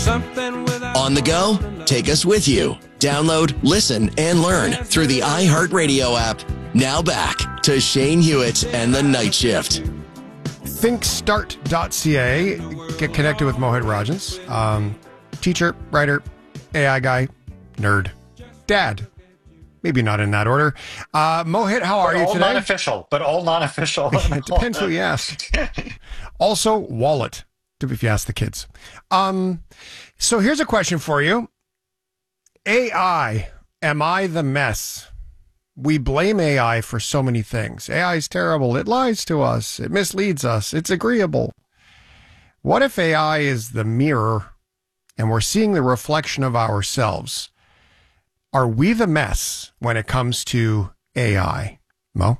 On the go? Take us with you. Download, listen, and learn through the iHeartRadio app. Now back to Shane Hewitt and the Night Shift. Thinkstart.ca. Get connected with Mohit Rajans. Teacher, writer, AI guy, nerd, dad. Maybe not in that order. Mohit, how are you today? All non-official. It depends who you ask. Also, wallet, if you ask the kids. So here's a question for you. AI, am I the mess? We blame AI for so many things. AI is terrible. It lies to us. It misleads us. It's agreeable. What if AI is the mirror and we're seeing the reflection of ourselves? Are we the mess when it comes to AI? Mo?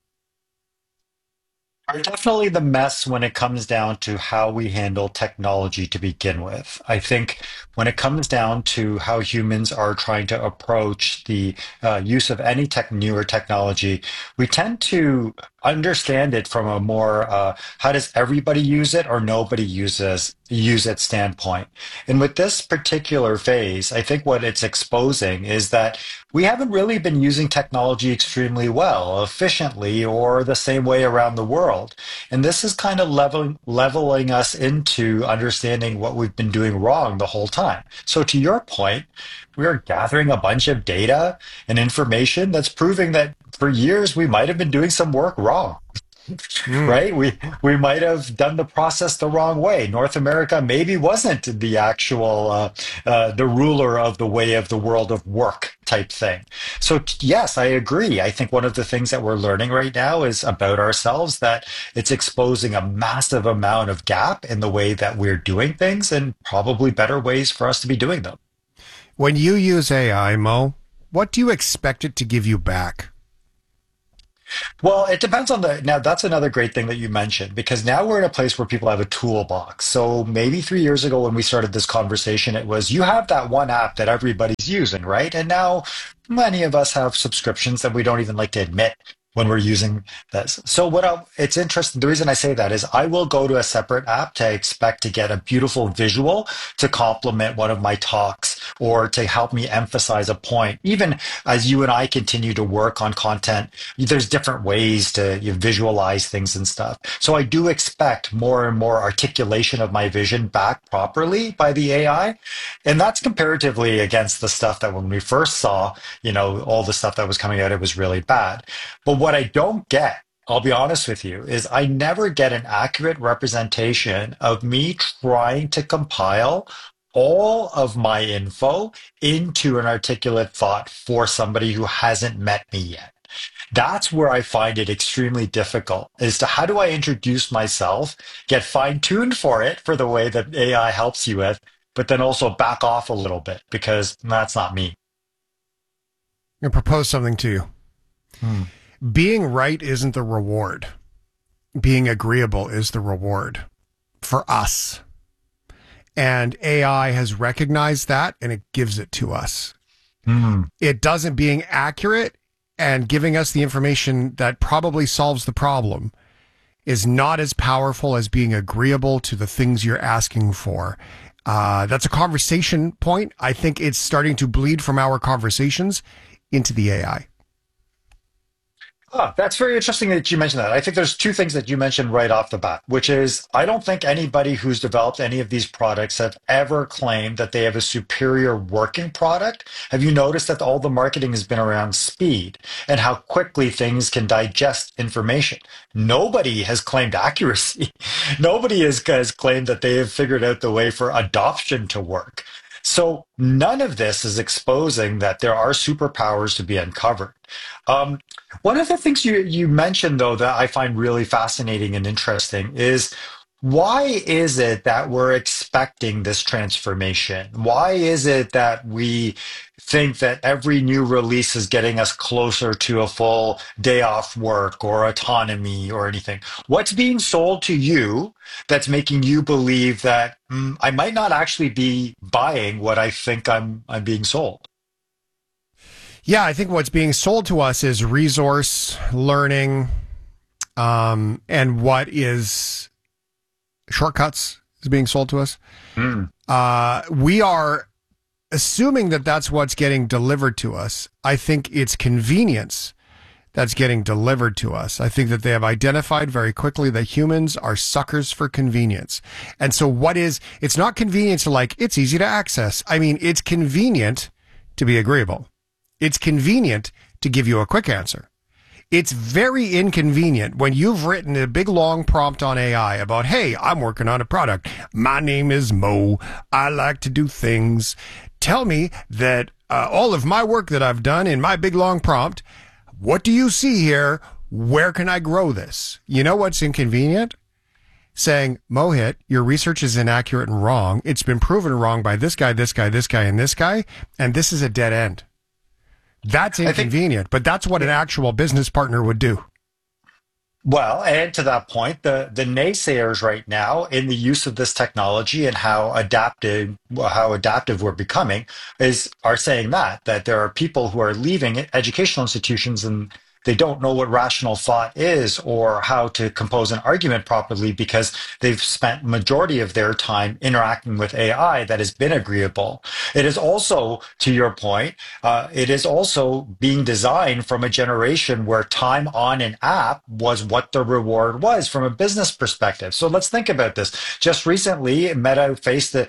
Are definitely the mess when it comes down to how we handle technology to begin with. I think when it comes down to how humans are trying to approach the use of any newer technology, we tend to understand it from a more how does everybody use it or nobody use it standpoint. And with this particular phase, I think what it's exposing is that we haven't really been using technology extremely well, efficiently, or the same way around the world. And this is kind of leveling us into understanding what we've been doing wrong the whole time. So to your point, we're gathering a bunch of data and information that's proving that for years we might have been doing some work wrong. Right? We might have done the process the wrong way. North America maybe wasn't the actual the ruler of the way of the world of work type thing. So yes, I agree. I think one of the things that we're learning right now is about ourselves, that it's exposing a massive amount of gap in the way that we're doing things and probably better ways for us to be doing them. When you use AI, Mo, what do you expect it to give you back? Well, it depends on now that's another great thing that you mentioned, because now we're in a place where people have a toolbox. So maybe 3 years ago when we started this conversation, it was, you have that one app that everybody's using, right? And now many of us have subscriptions that we don't even like to admit when we're using this. So it's interesting. The reason I say that is I will go to a separate app to expect to get a beautiful visual to complement one of my talks or to help me emphasize a point. Even as you and I continue to work on content, there's different ways to visualize things and stuff. So I do expect more and more articulation of my vision back properly by the AI. And that's comparatively against the stuff that when we first saw, all the stuff that was coming out, it was really bad. But what I don't get, I'll be honest with you, is I never get an accurate representation of me trying to compile all of my info into an articulate thought for somebody who hasn't met me yet. That's where I find it extremely difficult, as to how do I introduce myself, get fine-tuned for it for the way that AI helps you with, but then also back off a little bit, because that's not me. I'm going to propose something to you. Being right isn't the reward. Being agreeable is the reward for us. And AI has recognized that, and it gives it to us. It doesn't being accurate and giving us the information that probably solves the problem is not as powerful as being agreeable to the things you're asking for. That's a conversation point. I think it's starting to bleed from our conversations into the AI. Oh, that's very interesting that you mentioned that. I think there's two things that you mentioned right off the bat, which is I don't think anybody who's developed any of these products have ever claimed that they have a superior working product. Have you noticed that all the marketing has been around speed and how quickly things can digest information? Nobody has claimed accuracy. Nobody has claimed that they have figured out the way for adoption to work. So none of this is exposing that there are superpowers to be uncovered. One of the things you mentioned, though, that I find really fascinating and interesting is, why is it that we're expecting this transformation? Why is it that we think that every new release is getting us closer to a full day off work or autonomy or anything? What's being sold to you that's making you believe that I might not actually be buying what I think I'm being sold? Yeah, I think what's being sold to us is resource, learning, and what is shortcuts is being sold to us. We are assuming that that's what's getting delivered to us. I think it's convenience that's getting delivered to us. I think that they have identified very quickly that humans are suckers for convenience. And so it's not convenient to like, it's easy to access. I mean, it's convenient to be agreeable. It's convenient to give you a quick answer. It's very inconvenient when you've written a big long prompt on AI about, hey, I'm working on a product. My name is Mo. I like to do things. Tell me that all of my work that I've done in my big long prompt, what do you see here? Where can I grow this? You know what's inconvenient? Saying, Mohit, your research is inaccurate and wrong. It's been proven wrong by this guy, this guy, this guy, and this guy, and this is a dead end. That's inconvenient, but that's what an actual business partner would do. Well, and to that point, the naysayers right now in the use of this technology and how adaptive we're becoming are saying that there are people who are leaving educational institutions and they don't know what rational thought is or how to compose an argument properly because they've spent majority of their time interacting with AI that has been agreeable. It is also, to your point, it is also being designed from a generation where time on an app was what the reward was from a business perspective. So let's think about this. Just recently, Meta faced a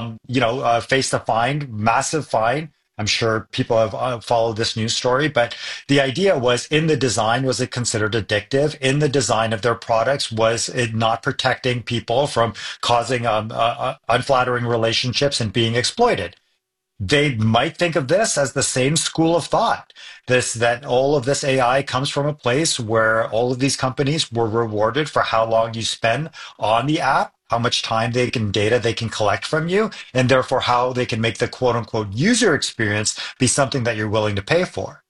fine, massive fine. I'm sure people have followed this news story, but the idea was in the design, was it considered addictive? In the design of their products, was it not protecting people from causing unflattering relationships and being exploited? They might think of this as the same school of thought, that all of this AI comes from a place where all of these companies were rewarded for how long you spend on the app, how much data they can collect from you, and therefore how they can make the quote unquote user experience be something that you're willing to pay for.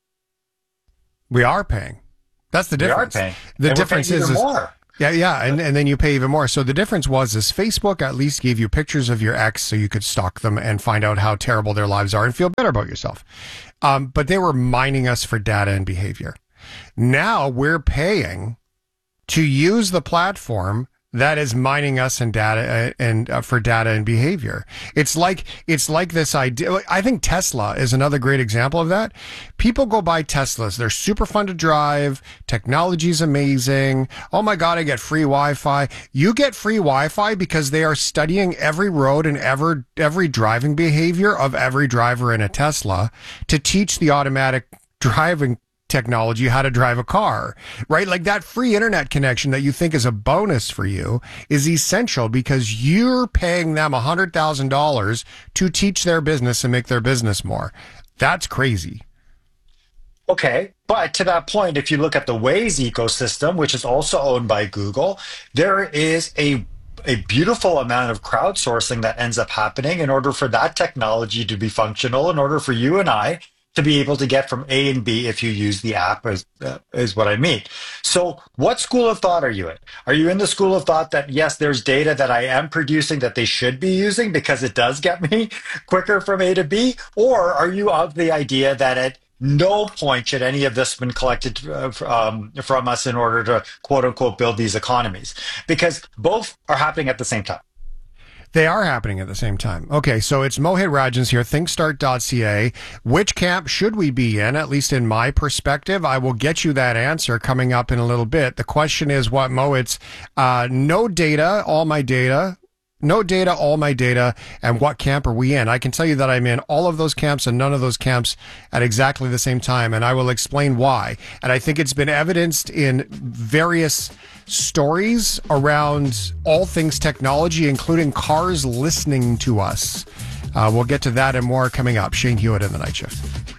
We are paying. That's the difference. We are paying. The difference is more. Yeah. And then you pay even more. So the difference was Facebook at least gave you pictures of your ex so you could stalk them and find out how terrible their lives are and feel better about yourself. But they were mining us for data and behavior. Now we're paying to use the platform that is mining us and data and for data and behavior. It's like this idea. I think Tesla is another great example of that. People go buy Teslas. They're super fun to drive. Technology's amazing. Oh my God, I get free Wi-Fi. You get free Wi-Fi because they are studying every road and every driving behavior of every driver in a Tesla to teach the automatic driving technology how to drive a car, right? Like that free internet connection that you think is a bonus for you is essential because you're paying them $100,000 to teach their business and make their business more. That's crazy. Okay, but to that point, if you look at the Waze ecosystem, which is also owned by Google, there is a beautiful amount of crowdsourcing that ends up happening in order for that technology to be functional, in order for you and I to be able to get from A and B if you use the app is what I mean. So what school of thought are you in? Are you in the school of thought that, yes, there's data that I am producing that they should be using because it does get me quicker from A to B? Or are you of the idea that at no point should any of this have been collected from us in order to, quote unquote, build these economies? Because both are happening at the same time. They are happening at the same time. Okay, so it's Mohit Rajans here, thinkstart.ca. Which camp should we be in, at least in my perspective? I will get you that answer coming up in a little bit. The question is what, Mo? It's no data, all my data. No data, all my data, and what camp are we in? I can tell you that I'm in all of those camps and none of those camps at exactly the same time, and I will explain why. And I think it's been evidenced in various stories around all things technology, including cars listening to us. We'll get to that and more coming up. Shane Hewitt in the Night Shift.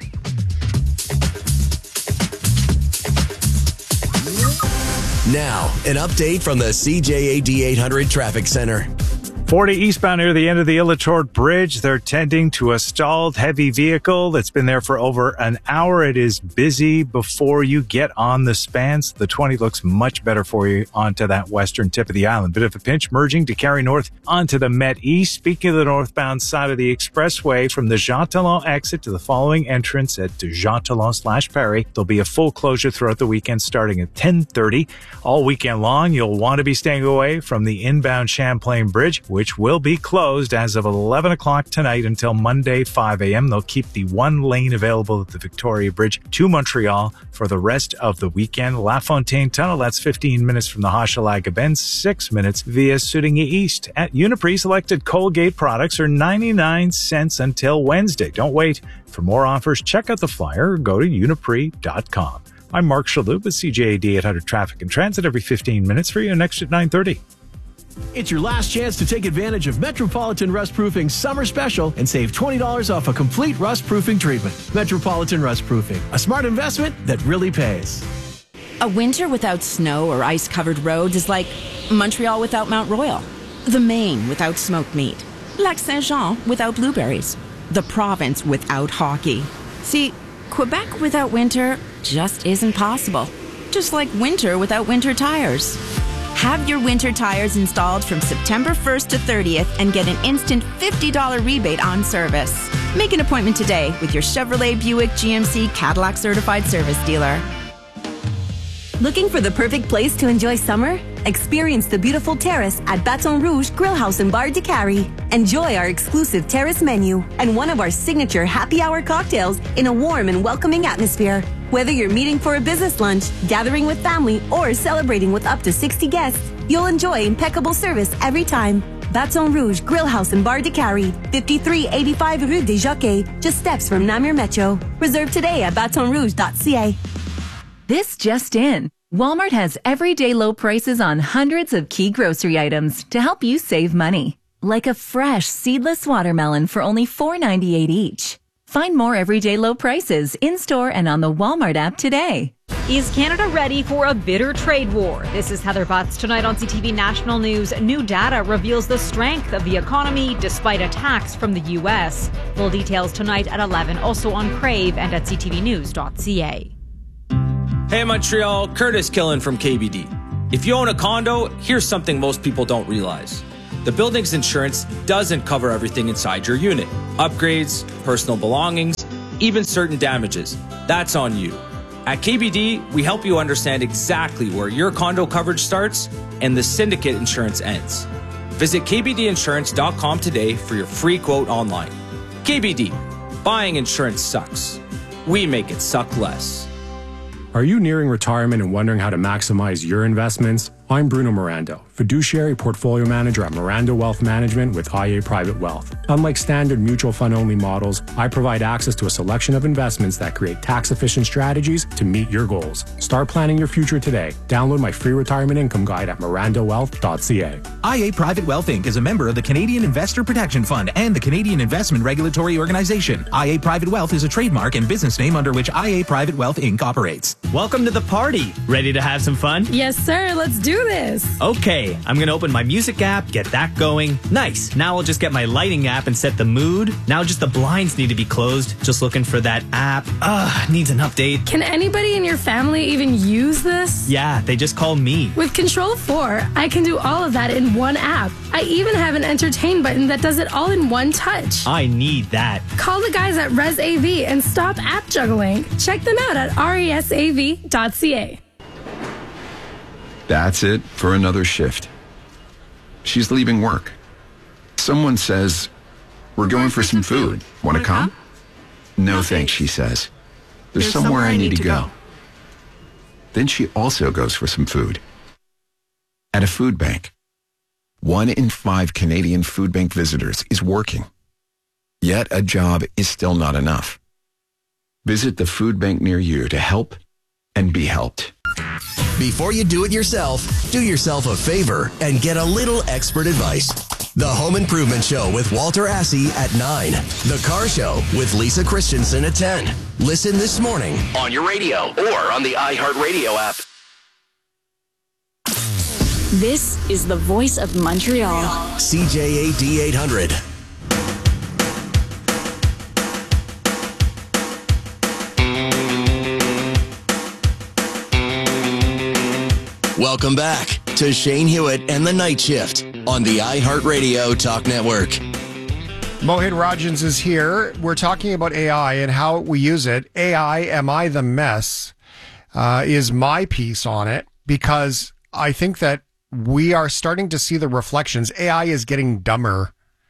Now, an update from the CJAD 800 Traffic Center. 40 eastbound near the end of the Illichord Bridge. They're tending to a stalled heavy vehicle that's been there for over an hour. It is busy before you get on the spans. The 20 looks much better for you onto that western tip of the island. Bit of a pinch merging to carry north onto the Met East. Speaking of the northbound side of the expressway, from the Jean Talon exit to the following entrance at Jean Talon/Perry, there'll be a full closure throughout the weekend starting at 10:30. All weekend long, you'll want to be staying away from the inbound Champlain Bridge, which will be closed as of 11 o'clock tonight until Monday, 5 a.m. They'll keep the one lane available at the Victoria Bridge to Montreal for the rest of the weekend. La Fontaine Tunnel, that's 15 minutes from the Hochelaga Bend, 6 minutes via Sudingy East. At Uniprix, selected Colgate products are 99 cents until Wednesday. Don't wait. For more offers, check out the flyer or go to uniprix.com. I'm Mark Shalhoub with CJAD 800 Traffic and Transit every 15 minutes for you next at 9:30. It's your last chance to take advantage of Metropolitan Rust Proofing's summer special and save $20 off a complete rust proofing treatment. Metropolitan Rust Proofing, a smart investment that really pays. A winter without snow or ice-covered roads is like Montreal without Mount Royal, the Maine without smoked meat, Lac Saint-Jean without blueberries, the province without hockey. See, Quebec without winter just isn't possible. Just like winter without winter tires. Have your winter tires installed from September 1st to 30th and get an instant $50 rebate on service. Make an appointment today with your Chevrolet, Buick, GMC, Cadillac certified service dealer. Looking for the perfect place to enjoy summer? Experience the beautiful terrace at Baton Rouge Grill House and Bar de Cary. Enjoy our exclusive terrace menu and one of our signature happy hour cocktails in a warm and welcoming atmosphere. Whether you're meeting for a business lunch, gathering with family, or celebrating with up to 60 guests, you'll enjoy impeccable service every time. Baton Rouge Grill House and Bar de Cary, 5385 Rue des Jockeys, just steps from Namur Metro. Reserve today at batonrouge.ca. This just in. Walmart has everyday low prices on hundreds of key grocery items to help you save money. Like a fresh seedless watermelon for only $4.98 each. Find more everyday low prices in-store and on the Walmart app today. Is Canada ready for a bitter trade war? This is Heather Butts. Tonight on CTV National News, new data reveals the strength of the economy despite attacks from the U.S. Full details tonight at 11, also on Crave and at ctvnews.ca. Hey Montreal, Curtis Killen from KBD. If you own a condo, here's something most people don't realize. The building's insurance doesn't cover everything inside your unit. Upgrades, personal belongings, even certain damages. That's on you. At KBD, we help you understand exactly where your condo coverage starts and the syndicate insurance ends. Visit kbdinsurance.com today for your free quote online. KBD, buying insurance sucks. We make it suck less. Are you nearing retirement and wondering how to maximize your investments? I'm Bruno Mirando, fiduciary portfolio manager at Mirando Wealth Management with IA Private Wealth. Unlike standard mutual fund-only models, I provide access to a selection of investments that create tax-efficient strategies to meet your goals. Start planning your future today. Download my free retirement income guide at mirandowealth.ca. IA Private Wealth Inc. is a member of the Canadian Investor Protection Fund and the Canadian Investment Regulatory Organization. IA Private Wealth is a trademark and business name under which IA Private Wealth Inc. operates. Welcome to the party. Ready to have some fun? Yes, sir. Let's do this. Okay, I'm going to open my music app, get that going. Nice. Now I'll just get my lighting app and set the mood. Now just the blinds need to be closed. Just looking for that app. Needs an update. Can anybody in your family even use this? Yeah, they just call me. With Control 4, I can do all of that in one app. I even have an entertain button that does it all in one touch. I need that. Call the guys at ResAV and stop app juggling. Check them out at resav.ca. That's it for another shift. She's leaving work. Someone says, "We're going for some food. Want to come?" No thanks, she says. There's somewhere I need to go. Then she also goes for some food. At a food bank. 1 in 5 Canadian food bank visitors is working. Yet a job is still not enough. Visit the food bank near you to help and be helped. Before you do it yourself a favor and get a little expert advice. The Home Improvement Show with Walter Assey at 9. The Car Show with Lisa Christensen at 10. Listen this morning on your radio or on the iHeartRadio app. This is the voice of Montreal. CJAD 800. Welcome back to Shane Hewitt and the Night Shift on the iHeartRadio Talk Network. Mohit Rajans is here. We're talking about AI and how we use it. AI, Am I the Mess? Is my piece on it, because I think that we are starting to see the reflections. AI is getting dumber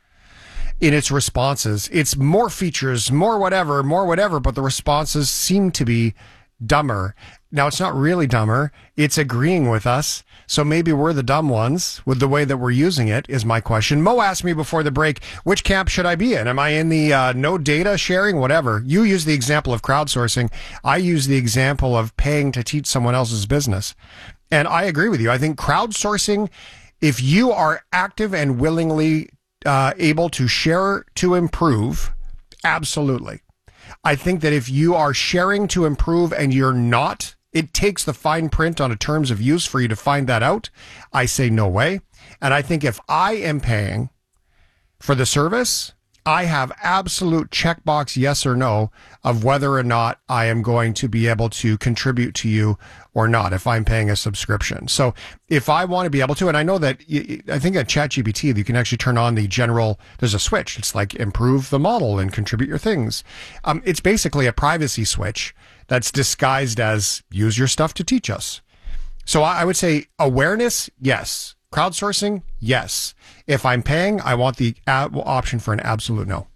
in its responses. It's more features, more whatever, but the responses seem to be dumber. Now, it's not really dumber. It's agreeing with us. So maybe we're the dumb ones with the way that we're using it, is my question. Mo asked me before the break, which camp should I be in? Am I in the no data sharing, whatever? You use the example of crowdsourcing. I use the example of paying to teach someone else's business. And I agree with you. I think crowdsourcing, if you are active and willingly able to share to improve, absolutely. I think that if you are sharing to improve and you're not, it takes the fine print on a terms of use for you to find that out. I say no way. And I think if I am paying for the service, I have absolute checkbox yes or no of whether or not I am going to be able to contribute to you or not if I'm paying a subscription. So if I want to be able to, and I know that I think at ChatGPT, you can actually turn on the general, there's a switch. It's like improve the model and contribute your things. It's basically a privacy switch that's disguised as use your stuff to teach us. So I would say awareness, yes. Crowdsourcing, yes. If I'm paying, I want the option for an absolute no.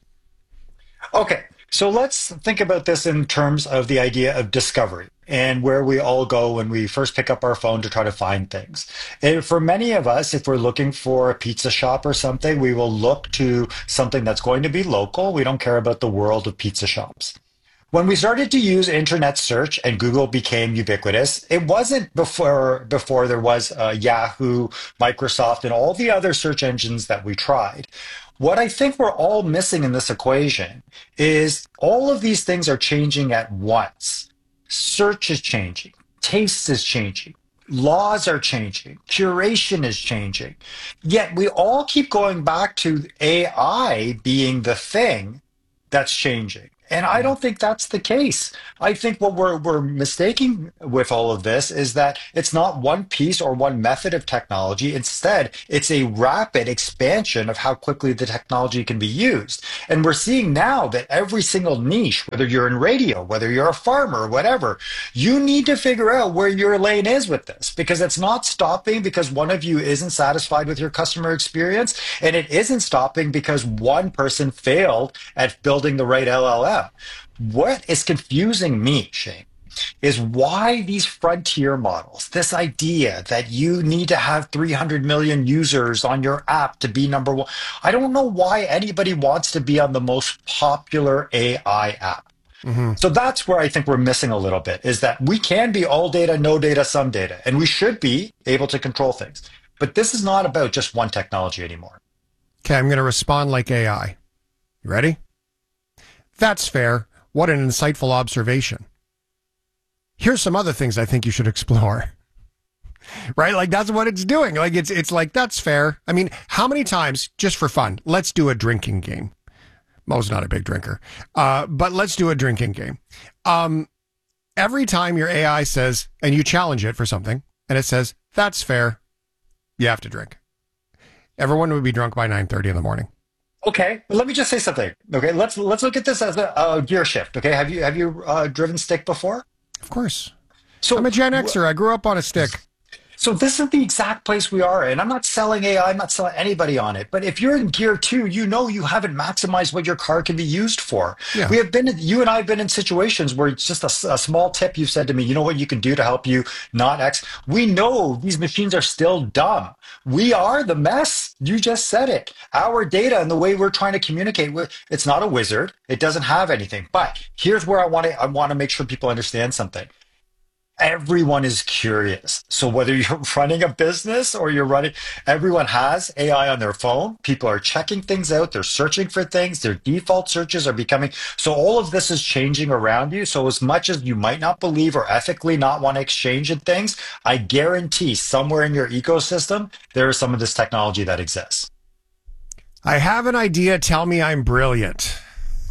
Okay, so let's think about this in terms of the idea of discovery and where we all go when we first pick up our phone to try to find things. And for many of us, if we're looking for a pizza shop or something, we will look to something that's going to be local. We don't care about the world of pizza shops. When we started to use internet search and Google became ubiquitous, it wasn't before there was Yahoo, Microsoft, and all the other search engines that we tried. What I think we're all missing in this equation is all of these things are changing at once. Search is changing. Taste is changing. Laws are changing. Curation is changing. Yet we all keep going back to AI being the thing that's changing. And I don't think that's the case. I think what we're mistaking with all of this is that it's not one piece or one method of technology. Instead, it's a rapid expansion of how quickly the technology can be used. And we're seeing now that every single niche, whether you're in radio, whether you're a farmer, whatever, you need to figure out where your lane is with this, because it's not stopping because one of you isn't satisfied with your customer experience, and it isn't stopping because one person failed at building the right LLM. What is confusing me, Shane, is why these frontier models, this idea that you need to have 300 million users on your app to be number one. I don't know why anybody wants to be on the most popular AI app. Mm-hmm. So that's where I think we're missing a little bit, is that we can be all data, no data, some data, and we should be able to control things. But this is not about just one technology anymore. Okay, I'm going to respond like AI. You ready? That's fair. What an insightful observation. Here's some other things I think you should explore. Right? Like that's what it's doing. Like it's like, that's fair. I mean, how many times, just for fun, let's do a drinking game. Mo's not a big drinker. But let's do a drinking game. Every time your AI says, and you challenge it for something, and it says, that's fair, you have to drink. Everyone would be drunk by 9:30 in the morning. Okay, let me just say something. Okay, let's look at this as a gear shift. Okay, have you driven stick before? Of course. So I'm a Gen Xer. I grew up on a stick. So this is the exact place we are in. I'm not selling AI. I'm not selling anybody on it. But if you're in gear 2, you know you haven't maximized what your car can be used for. Yeah. You and I have been in situations where it's just a small tip you've said to me, you know what you can do to help you not X. We know these machines are still dumb. We are the mess. You just said it. Our data and the way we're trying to communicate with, it's not a wizard. It doesn't have anything. But here's where I want to make sure people understand something. Everyone is curious. So whether you're running a business or everyone has AI on their phone. People are checking things out. They're searching for things. Their default searches are becoming. So all of this is changing around you. So as much as you might not believe or ethically not want to exchange in things, I guarantee somewhere in your ecosystem, there is some of this technology that exists. I have an idea. Tell me I'm brilliant.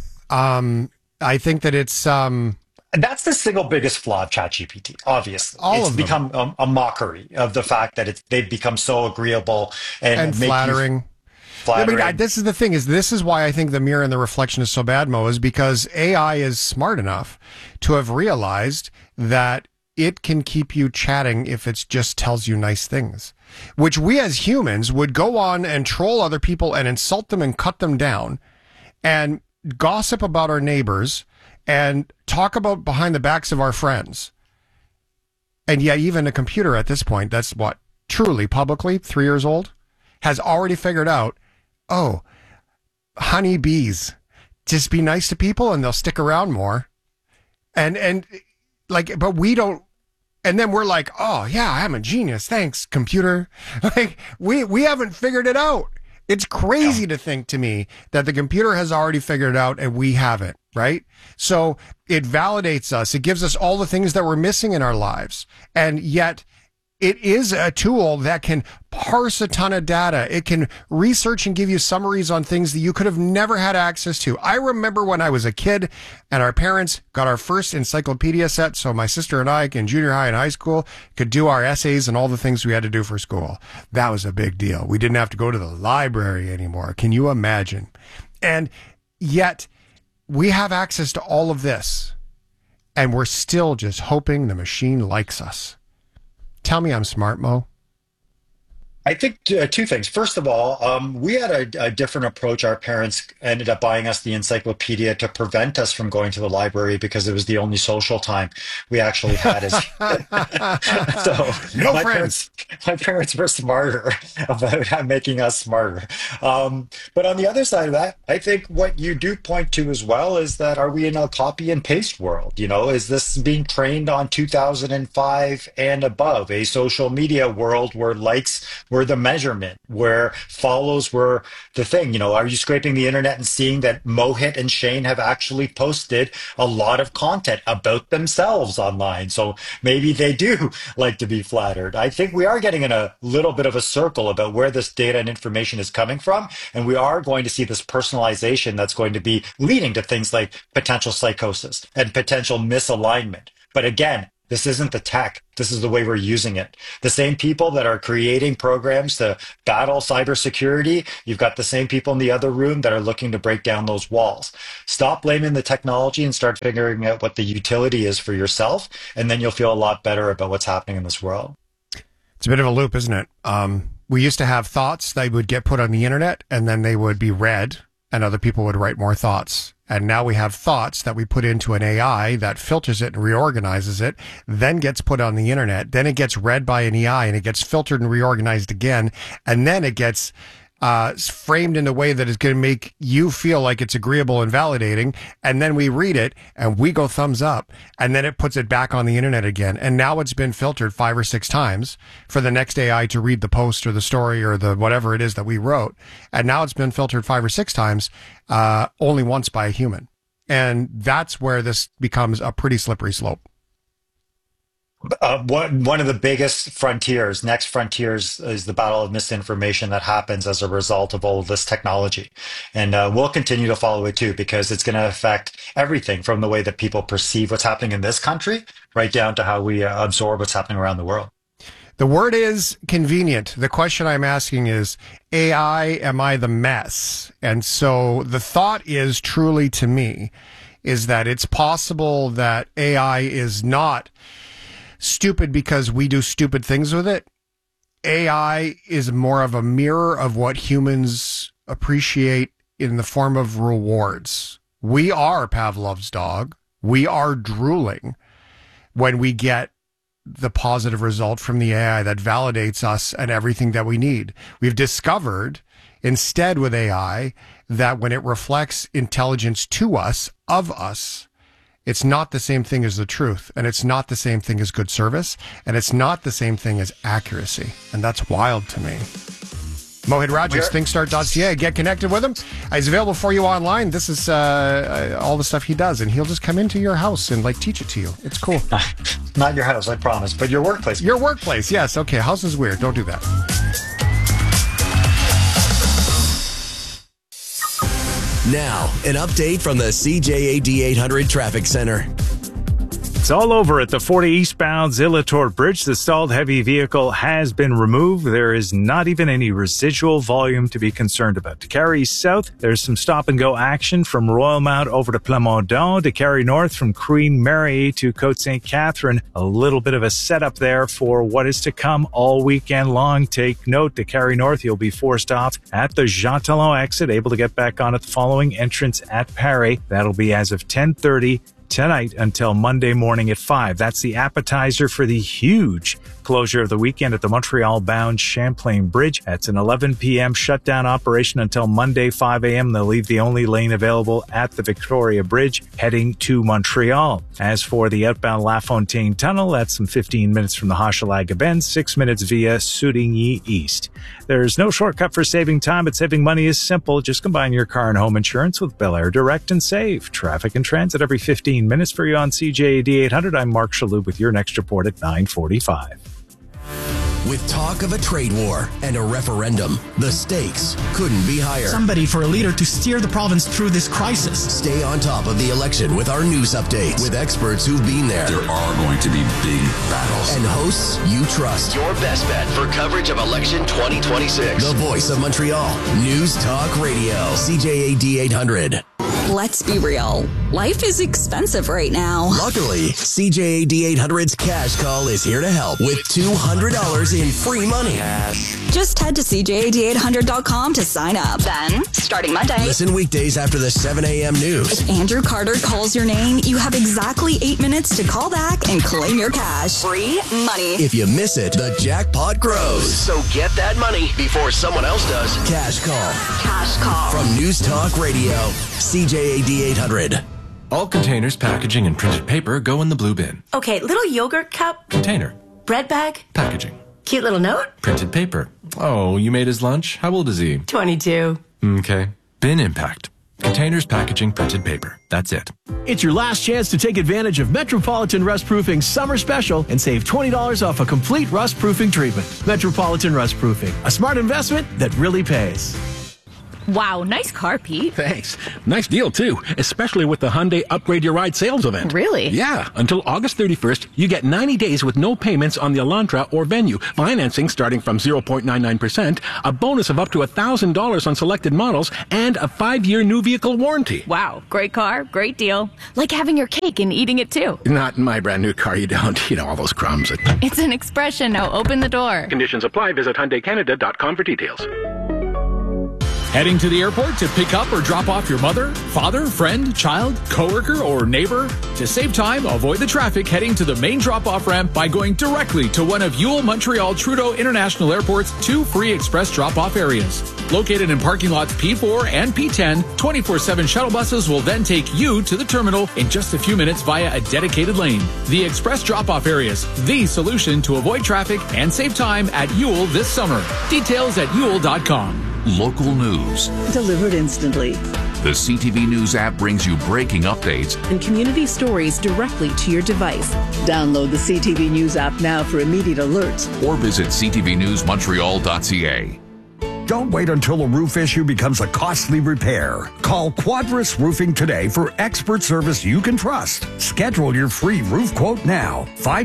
I think that it's... That's the single biggest flaw of ChatGPT, obviously. It's become a mockery of the fact that they've become so agreeable and flattering. Flattering. I mean, this is the thing, this is why I think the mirror and the reflection is so bad, Mo, is because AI is smart enough to have realized that it can keep you chatting if it just tells you nice things, which we as humans would go on and troll other people and insult them and cut them down and gossip about our neighbors and talk about behind the backs of our friends. And yet even a computer at this point, that's what, truly publicly 3 years old, has already figured out, oh, honeybees, just be nice to people and they'll stick around more. And like, but we don't, and then we're like, oh yeah, I'm a genius. Thanks, computer. Like we haven't figured it out. It's crazy to think to me that the computer has already figured it out and we haven't, right? So it validates us. It gives us all the things that we're missing in our lives. And yet it is a tool that can parse a ton of data. It can research and give you summaries on things that you could have never had access to. I remember when I was a kid and our parents got our first encyclopedia set, so my sister and I in junior high and high school could do our essays and all the things we had to do for school. That was a big deal. We didn't have to go to the library anymore. Can you imagine? And yet we have access to all of this, and we're still just hoping the machine likes us. Tell me I'm smart, Mo. I think two things. First of all, we had a different approach. Our parents ended up buying us the encyclopedia to prevent us from going to the library because it was the only social time we actually had. So no my friends. My parents were smarter about making us smarter. But on the other side of that, I think what you do point to as well is that are we in a copy and paste world? You know, is this being trained on 2005 and above, a social media world where likes were the measurement, where follows were the thing? You know, are you scraping the internet and seeing that Mohit and Shane have actually posted a lot of content about themselves online? So maybe they do like to be flattered. I think we are getting in a little bit of a circle about where this data and information is coming from. And we are going to see this personalization that's going to be leading to things like potential psychosis and potential misalignment. But again, this isn't the tech. This is the way we're using it. The same people that are creating programs to battle cybersecurity, you've got the same people in the other room that are looking to break down those walls. Stop blaming the technology and start figuring out what the utility is for yourself, and then you'll feel a lot better about what's happening in this world. It's a bit of a loop, isn't it? We used to have thoughts that would get put on the internet, and then they would be read, and other people would write more thoughts. And now we have thoughts that we put into an AI that filters it and reorganizes it, then gets put on the internet. Then it gets read by an AI and it gets filtered and reorganized again. And then it gets framed in a way that is going to make you feel like it's agreeable and validating. And then we read it and we go thumbs up, and then it puts it back on the internet again. And now it's been filtered 5 or 6 times for the next AI to read the post or the story or the whatever it is that we wrote. And now it's been filtered 5 or 6 times, only once by a human. And that's where this becomes a pretty slippery slope. One of the biggest frontiers, next frontiers, is the battle of misinformation that happens as a result of all of this technology. And we'll continue to follow it too, because it's going to affect everything from the way that people perceive what's happening in this country right down to how we absorb what's happening around the world. The word is convenient. The question I'm asking is, AI, am I the mess? And so the thought is truly to me is that it's possible that AI is not stupid because we do stupid things with it. AI is more of a mirror of what humans appreciate in the form of rewards. We are Pavlov's dog. We are drooling when we get the positive result from the AI that validates us and everything that we need. We've discovered instead with AI that when it reflects intelligence to us, of us, it's not the same thing as the truth, and it's not the same thing as good service, and it's not the same thing as accuracy. And that's wild to me. Mohit Rajat, thinkstart.ca. Get connected with him. He's available for you online. This is all the stuff he does, and he'll just come into your house and like teach it to you. It's cool. Not your house, I promise, but your workplace. Your workplace, yes. Okay, house is weird. Don't do that. Now, an update from the CJAD 800 Traffic Center. It's all over at the 40 eastbound Zillotort Bridge. The stalled heavy vehicle has been removed. There is not even any residual volume to be concerned about. To carry south, there's some stop-and-go action from Royalmount over to Plamondon. To carry north from Queen Mary to Côte St. Catherine, a little bit of a setup there for what is to come all weekend long. Take note, to carry north, you'll be forced off at the Jean Talon exit, able to get back on at the following entrance at Paris. That'll be as of 10:30 tonight until Monday morning at 5. That's the appetizer for the huge closure of the weekend at the Montreal-bound Champlain Bridge. That's an 11 p.m. shutdown operation until Monday 5 a.m. They'll leave the only lane available at the Victoria Bridge heading to Montreal. As for the outbound La Fontaine Tunnel, that's some 15 minutes from the Hochelaga Bend, 6 minutes via Soudigny East. There's no shortcut for saving time, but saving money is simple. Just combine your car and home insurance with Bel Air Direct and save. Traffic and transit every 15 minutes for you on CJAD 800. I'm Mark Shalhoub with your next report at 9:45. With talk of a trade war and a referendum, the stakes couldn't be higher. Somebody for a leader to steer the province through this crisis. Stay on top of the election with our news updates with experts who've been there. There are going to be big battles. And hosts you trust. Your best bet for coverage of election 2026. The voice of Montreal. News Talk Radio. CJAD 800. Let's be real. Life is expensive right now. Luckily, CJAD 800's Cash Call is here to help with $200 in free money. Just head to CJAD800.com to sign up. Then, starting Monday, listen weekdays after the 7 a.m. news. If Andrew Carter calls your name, you have exactly 8 minutes to call back and claim your cash. Free money. If you miss it, the jackpot grows. So get that money before someone else does. Cash Call. Cash Call. From News Talk Radio, CJAD 800. All containers, packaging, and printed paper go in the blue bin. Okay, little yogurt cup. Container. Bread bag. Packaging. Cute little note. Printed paper. Oh, you made his lunch? How old is he? 22. Okay. Bin impact. Containers, packaging, printed paper. That's it. It's your last chance to take advantage of Metropolitan Rust Proofing Summer Special and save $20 off a complete rust proofing treatment. Metropolitan Rust Proofing, a smart investment that really pays. Wow, nice car, Pete. Thanks. Nice deal, too, especially with the Hyundai Upgrade Your Ride sales event. Really? Yeah. Until August 31st, you get 90 days with no payments on the Elantra or Venue, financing starting from 0.99%, a bonus of up to $1,000 on selected models, and a 5-year new vehicle warranty. Wow, great car, great deal. Like having your cake and eating it, too. Not in my brand new car, you don't. You know, all those crumbs. It's an expression. Now open the door. Conditions apply. Visit HyundaiCanada.com for details. Heading to the airport to pick up or drop off your mother, father, friend, child, coworker, or neighbor? To save time, avoid the traffic heading to the main drop-off ramp by going directly to one of Yule Montreal Trudeau International Airport's 2 free express drop-off areas. Located in parking lots P4 and P10, 24/7 shuttle buses will then take you to the terminal in just a few minutes via a dedicated lane. The express drop-off areas, the solution to avoid traffic and save time at Yule this summer. Details at Yule.com. Local news. Delivered instantly. The CTV News app brings you breaking updates and community stories directly to your device. Download the CTV News app now for immediate alerts. or visit ctvnewsmontreal.ca. Don't wait until a roof issue becomes a costly repair. Call Quadris Roofing today for expert service you can trust. Schedule your free roof quote now.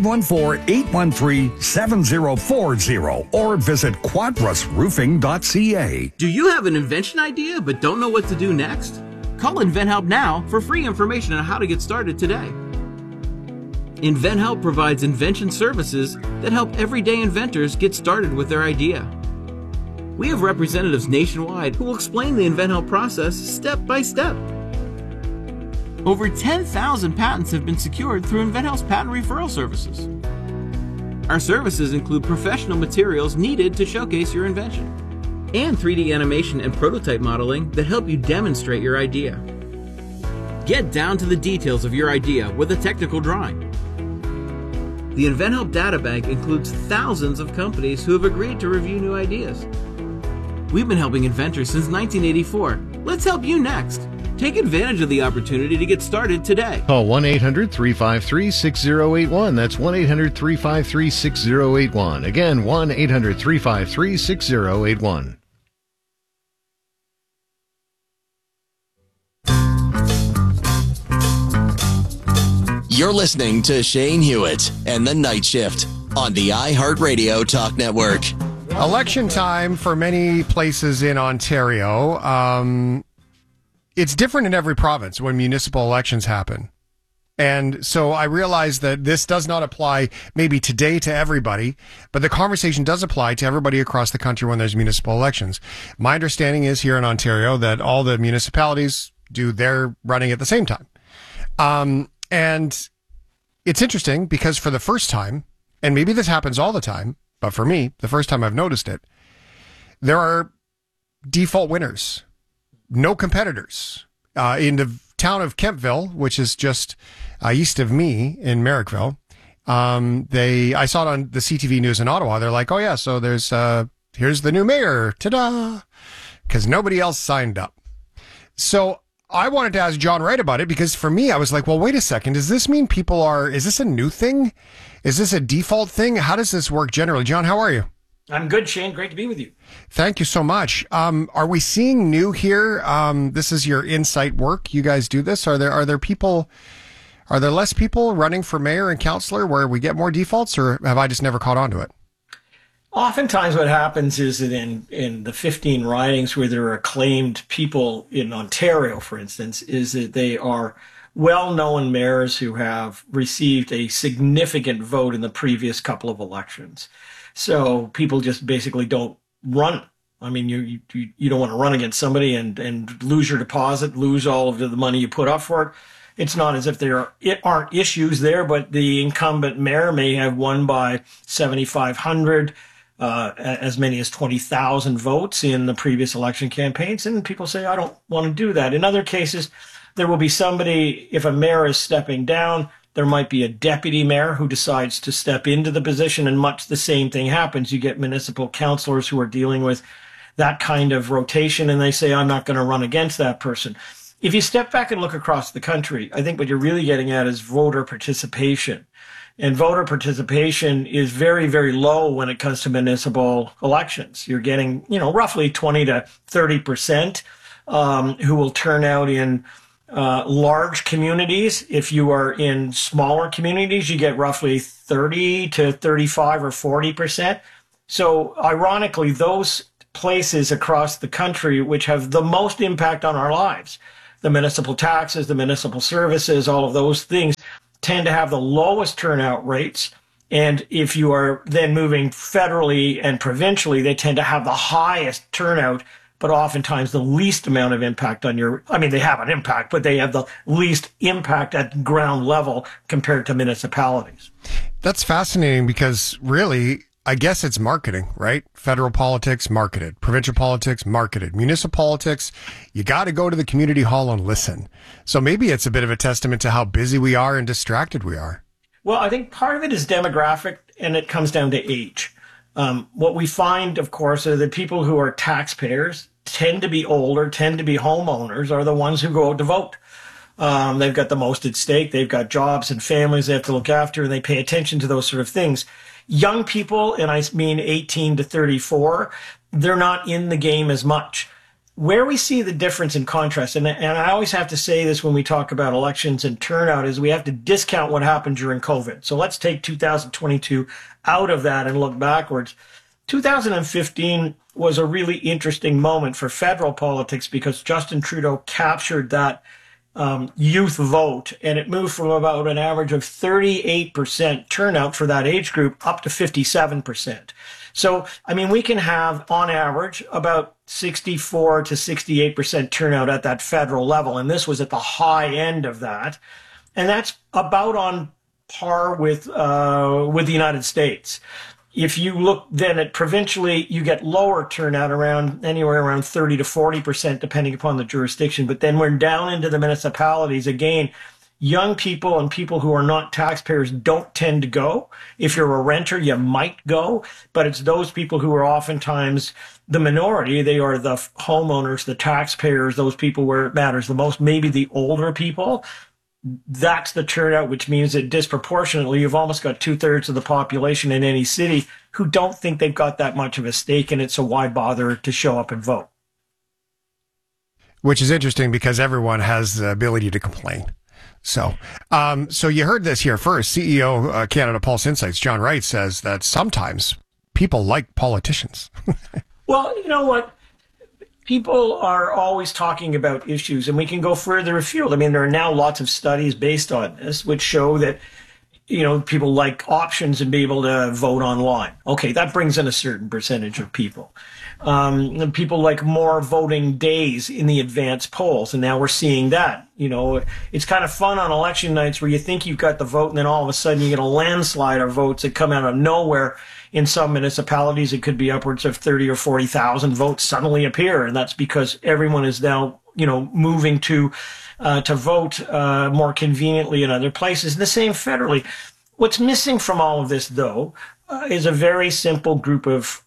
514-813-7040 or visit quadrisroofing.ca. Do you have an invention idea but don't know what to do next? Call InventHelp now for free information on how to get started today. InventHelp provides invention services that help everyday inventors get started with their idea. We have representatives nationwide who will explain the InventHelp process step by step. Over 10,000 patents have been secured through InventHelp's patent referral services. Our services include professional materials needed to showcase your invention, and 3D animation and prototype modeling that help you demonstrate your idea. Get down to the details of your idea with a technical drawing. The InventHelp Data Bank includes thousands of companies who have agreed to review new ideas. We've been helping inventors since 1984. Let's help you next. Take advantage of the opportunity to get started today. Call 1-800-353-6081. That's 1-800-353-6081. Again, 1-800-353-6081. You're listening to Shane Hewitt and the Night Shift on the iHeartRadio Talk Network. Election time for many places in Ontario. It's different in every province when municipal elections happen. And so I realize that this does not apply maybe today to everybody, but the conversation does apply to everybody across the country when there's municipal elections. My understanding is here in Ontario that all the municipalities do their running at the same time. And it's interesting because for the first time, and maybe this happens all the time, but for me, the first time I've noticed it, there are default winners, no competitors. In the town of Kemptville, which is just east of me in Merrickville, I saw it on the CTV News in Ottawa. They're like, oh yeah, so here's the new mayor, ta-da, because nobody else signed up. So I wanted to ask John Wright about it because for me, I was like, well, wait a second. Does this mean is this a new thing? Is this a default thing? How does this work generally? John, how are you? I'm good, Shane. Great to be with you. Thank you so much. Are we seeing new here? This is your insight work. You guys do this. Are there less people running for mayor and councillor where we get more defaults, or have I just never caught on to it? Oftentimes what happens is that in the 15 ridings where there are acclaimed people in Ontario, for instance, is that they are well-known mayors who have received a significant vote in the previous couple of elections. So people just basically don't run. I mean, you don't want to run against somebody and lose your deposit, lose all of the money you put up for it. It's not as if there aren't issues there, but the incumbent mayor may have won by 7,500, as many as 20,000 votes in the previous election campaigns. And people say, I don't want to do that. In other cases, there will be somebody, if a mayor is stepping down, there might be a deputy mayor who decides to step into the position, and much the same thing happens. You get municipal councillors who are dealing with that kind of rotation, and they say, I'm not going to run against that person. If you step back and look across the country, I think what you're really getting at is voter participation. And voter participation is very, very low when it comes to municipal elections. You're getting, roughly 20 to 30% who will turn out in large communities. If you are in smaller communities, you get roughly 30 to 35 or 40%. So ironically, those places across the country which have the most impact on our lives, the municipal taxes, the municipal services, all of those things tend to have the lowest turnout rates. And if you are then moving federally and provincially, they tend to have the highest turnout, but oftentimes the least amount of impact on they have an impact, but they have the least impact at ground level compared to municipalities. That's fascinating because really, I guess it's marketing, right? Federal politics, marketed. Provincial politics, marketed. Municipal politics, you got to go to the community hall and listen. So maybe it's a bit of a testament to how busy we are and distracted we are. Well, I think part of it is demographic, and it comes down to age. What we find, of course, are the people who are taxpayers tend to be older, tend to be homeowners, are the ones who go out to vote. They've got the most at stake. They've got jobs and families they have to look after, and they pay attention to those sort of things. Young people, and I mean 18 to 34, they're not in the game as much. Where we see the difference in contrast, and I always have to say this when we talk about elections and turnout, is we have to discount what happened during COVID. So let's take 2022 out of that and look backwards. 2015 was a really interesting moment for federal politics because Justin Trudeau captured that youth vote, and it moved from about an average of 38% turnout for that age group up to 57%. So, we can have on average about 64 to 68% turnout at that federal level, and this was at the high end of that. And that's about on par with the United States. If you look then at provincially, you get lower turnout anywhere around 30 to 40%, depending upon the jurisdiction. But then we're down into the municipalities. Again, young people and people who are not taxpayers don't tend to go. If you're a renter, you might go. But it's those people who are oftentimes the minority. They are the homeowners, the taxpayers, those people where it matters the most, maybe the older people. That's the turnout, which means that disproportionately, you've almost got 2/3 of the population in any city who don't think they've got that much of a stake in it, so why bother to show up and vote? Which is interesting because everyone has the ability to complain. So you heard this here first. CEO Canada Pulse Insights, John Wright, says that sometimes people like politicians. Well, you know what? People are always talking about issues, and we can go further afield. I mean, there are now lots of studies based on this, which show that, people like options and be able to vote online. Okay, that brings in a certain percentage of people. People like more voting days in the advance polls, and now we're seeing that. It's kind of fun on election nights where you think you've got the vote, and then all of a sudden you get a landslide of votes that come out of nowhere. In some municipalities, it could be upwards of 30 or 40,000 votes suddenly appear, and that's because everyone is now, moving to vote more conveniently in other places. And the same federally. What's missing from all of this, though, is a very simple group of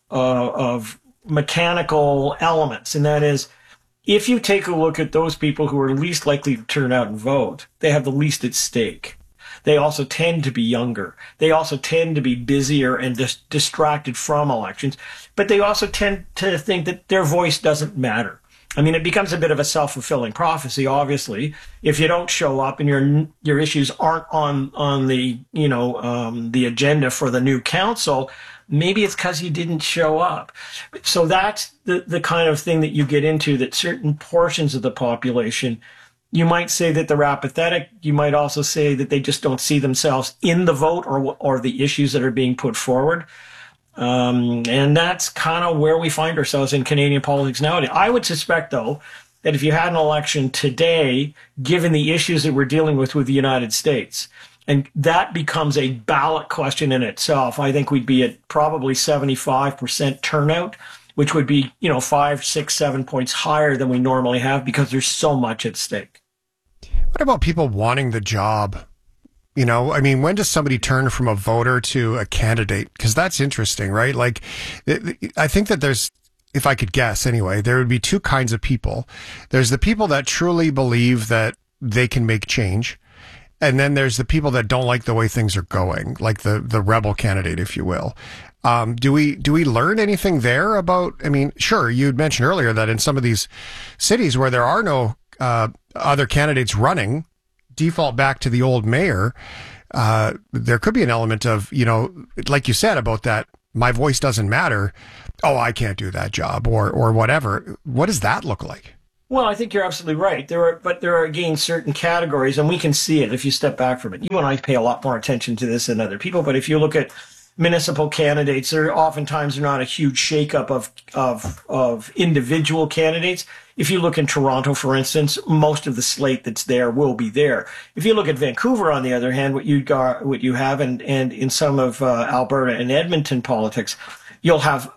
mechanical elements, and that is, if you take a look at those people who are least likely to turn out and vote, they have the least at stake. They also tend to be younger. They also tend to be busier and distracted from elections. But they also tend to think that their voice doesn't matter. I mean, it becomes a bit of a self-fulfilling prophecy, obviously. If you don't show up and your issues aren't on the, the agenda for the new council, maybe it's because you didn't show up. So that's the kind of thing that you get into, that certain portions of the population, you might say that they're apathetic. You might also say that they just don't see themselves in the vote or the issues that are being put forward. And that's kind of where we find ourselves in Canadian politics nowadays. I would suspect, though, that if you had an election today, given the issues that we're dealing with the United States, and that becomes a ballot question in itself, I think we'd be at probably 75% turnout, which would be, 5, 6, 7 points higher than we normally have because there's so much at stake. What about people wanting the job? When does somebody turn from a voter to a candidate? Because that's interesting, right? Like, I think that there's, if I could guess anyway, there would be two kinds of people. There's the people that truly believe that they can make change. And then there's the people that don't like the way things are going, like the rebel candidate, if you will. Do we learn anything there about, sure, you'd mentioned earlier that in some of these cities where there are no other candidates running, default back to the old mayor, there could be an element of, like you said about that, my voice doesn't matter. Oh, I can't do that job or whatever. What does that look like? Well, I think you're absolutely right. There are again certain categories, and we can see it if you step back from it. You and I pay a lot more attention to this than other people, but if you look at municipal candidates, there oftentimes are not a huge shakeup of individual candidates. If you look in Toronto, for instance, most of the slate that's there will be there. If you look at Vancouver, on the other hand, what you have, and in some of Alberta and Edmonton politics, you'll have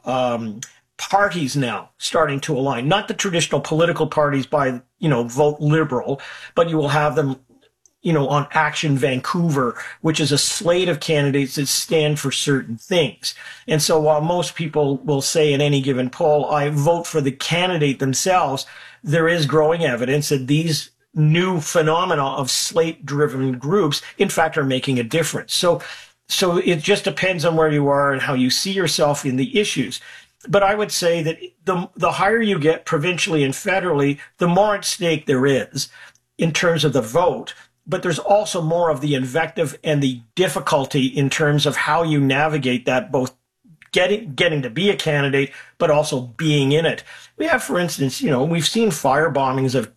parties now starting to align. Not the traditional political parties by, vote Liberal, but you will have them, on Action Vancouver, which is a slate of candidates that stand for certain things. And so while most people will say in any given poll, I vote for the candidate themselves, there is growing evidence that these new phenomena of slate-driven groups, in fact, are making a difference. So it just depends on where you are and how you see yourself in the issues. But I would say that the higher you get provincially and federally, the more at stake there is in terms of the vote. But there's also more of the invective and the difficulty in terms of how you navigate that, both getting to be a candidate, but also being in it. We have, for instance, we've seen fire bombings of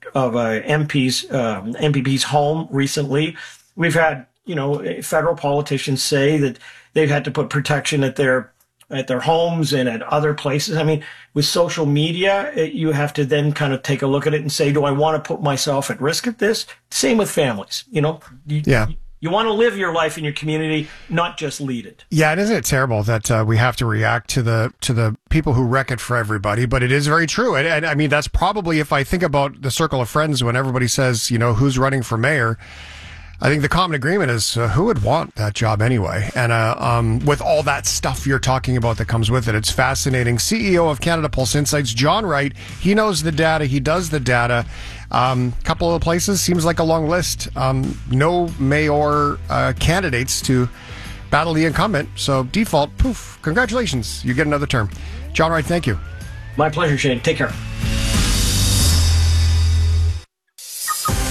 MPP's home recently. We've had, federal politicians say that they've had to put protection at their homes and at other places. With social media, you have to then kind of take a look at it and say, do I want to put myself at risk at this? Same with families, You want to live your life in your community, not just lead it. Yeah, and isn't it terrible that we have to react to the people who wreck it for everybody? But it is very true. And that's probably, if I think about the circle of friends, when everybody says, who's running for mayor, I think the common agreement is who would want that job anyway? And with all that stuff you're talking about that comes with it, it's fascinating. CEO of Canada Pulse Insights, John Wright, he knows the data, he does the data. Couple of places, seems like a long list. No mayor candidates to battle the incumbent. So default, poof, congratulations, you get another term. John Wright, thank you. My pleasure, Shane. Take care.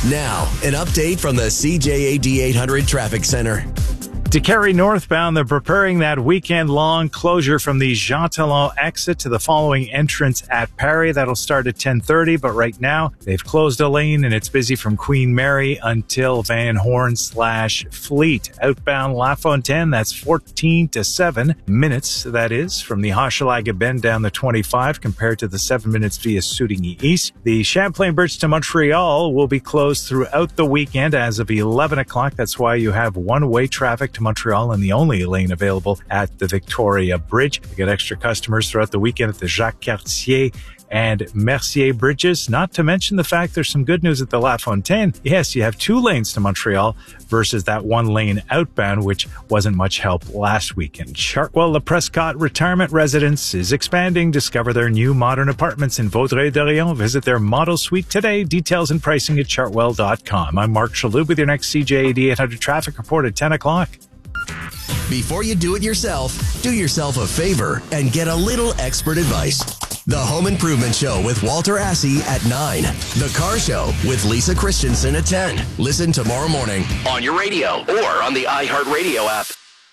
Now, an update from the CJAD 800 Traffic Center. To carry northbound, they're preparing that weekend-long closure from the Jean Talon exit to the following entrance at Perry. That'll start at 10:30, but right now they've closed a lane and it's busy from Queen Mary until Van Horn/Fleet. Outbound LaFontaine, that's 14 to 7 minutes, that is, from the Hochelaga Bend down the 25 compared to the 7 minutes via Soutigny East. The Champlain Bridge to Montreal will be closed throughout the weekend as of 11 o'clock. That's why you have one-way traffic to Montreal and the only lane available at the Victoria Bridge. You get extra customers throughout the weekend at the Jacques Cartier and Mercier bridges, not to mention the fact there's some good news at the LaFontaine. Yes, you have 2 lanes to Montreal versus that 1 lane outbound, which wasn't much help last weekend. Chartwell Le Prescott Retirement Residence is expanding. Discover their new modern apartments in Vaudreuil-Dorion. Visit their model suite today. Details and pricing at chartwell.com. I'm Mark Shalhoub with your next CJAD 800 traffic report at 10 o'clock. Before you do yourself a favor and get a little expert advice. The Home Improvement Show with Walter Assey at 9. The Car Show with Lisa Christensen at 10. Listen tomorrow morning on your radio or on the iHeartRadio app.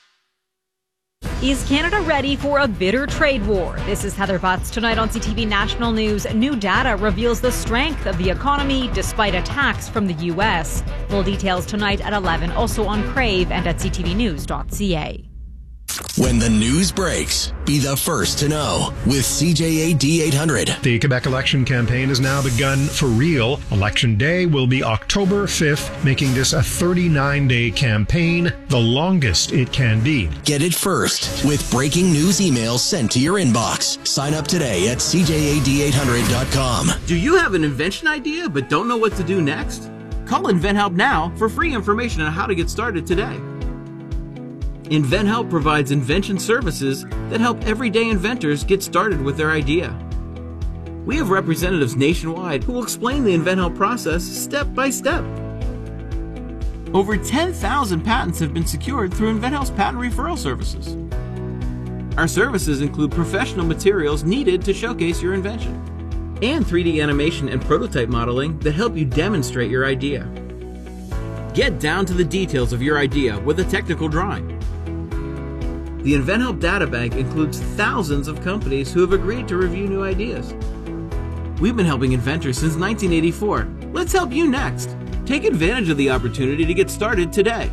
Is Canada ready for a bitter trade war? This is Heather Butts tonight on CTV National News. New data reveals the strength of the economy despite attacks from the U.S. Full details tonight at 11, also on Crave and at ctvnews.ca. When the news breaks, be the first to know with CJAD 800. The Quebec election campaign has now begun for real. Election day will be October 5th, making this a 39-day campaign, the longest it can be. Get it first with breaking news emails sent to your inbox. Sign up today at CJAD800.com. Do you have an invention idea but don't know what to do next? Call InventHelp now for free information on how to get started today. InventHelp provides invention services that help everyday inventors get started with their idea. We have representatives nationwide who will explain the InventHelp process step by step. Over 10,000 patents have been secured through InventHelp's patent referral services. Our services include professional materials needed to showcase your invention, and 3D animation and prototype modeling that help you demonstrate your idea. Get down to the details of your idea with a technical drawing. The InventHelp Databank includes thousands of companies who have agreed to review new ideas. We've been helping inventors since 1984. Let's help you next. Take advantage of the opportunity to get started today.